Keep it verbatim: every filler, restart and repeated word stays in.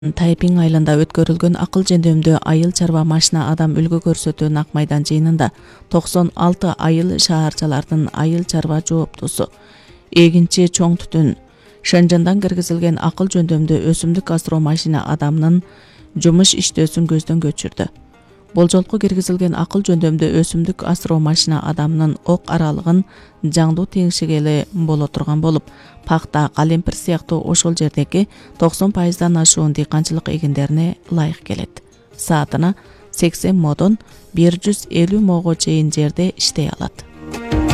Тайпинг айылында өткөрүлгөн акыл жөндөмдүү айыл чарба машина адам үлгү көрсөтүү нак майдан жыйынында токсон алты айыл шаарчалардын айыл чарба жооптусу эгинчи чоң түтүн Шэнжэндан киргизилген акыл жөндөмдүү өсүмдүк астыруу машина адамдын жумуш иштөөсүн көздөн кечирди. Болжолку киргизилген акыл жөндөмдүү өсүмдүк астыруу машина адамдын ок аралыгын жаңдуу теңшигели боло турган болуп, пахта, калемпир сыяктуу ошол жердеги токсон пайыздан ашуун дыйканчылык эгиндерине ылайык келет. Саатына сексен модон бир жүз элүү могго чейин жерде иштей алат.